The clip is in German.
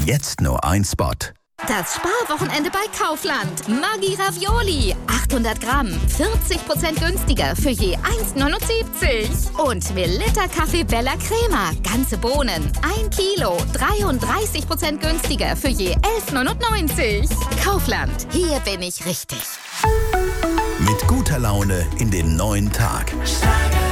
Jetzt nur ein Spot. Das Sparwochenende bei Kaufland. Maggi Ravioli. 800 Gramm. 40% günstiger für je 1,79. Und Veleta Kaffee Bella Crema. Ganze Bohnen. 1 Kilo. 33% günstiger für je 11,99. Kaufland. Hier bin ich richtig. Mit guter Laune in den neuen Tag.